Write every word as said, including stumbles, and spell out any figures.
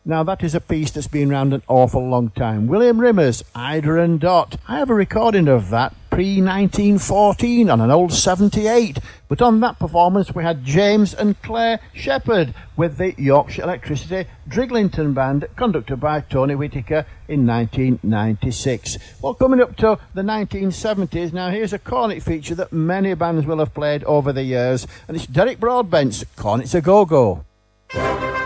Now that is a piece that's been around an awful long time. William Rimmer's Ida and Dot. I have a recording of that pre nineteen fourteen on an old seventy-eight. But on that performance we had James and Claire Shepherd with the Yorkshire Electricity Driglington Band, conducted by Tony Whittaker in nineteen ninety-six. Well, coming up to the nineteen seventies, now here's a cornet feature that many bands will have played over the years, and it's Derek Broadbent's Cornet's a Go-Go.